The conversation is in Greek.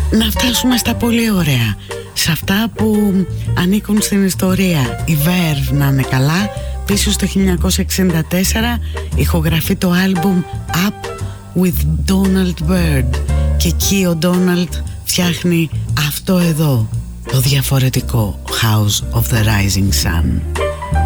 να φτάσουμε στα πολύ ωραία, σε αυτά που ανήκουν στην ιστορία. Η Verve να είναι καλά, πίσω στο 1964 ηχογραφεί το άλμπουμ Up with Donald Byrd και εκεί ο Donald φτιάχνει αυτό εδώ, το διαφορετικό House of the Rising Sun.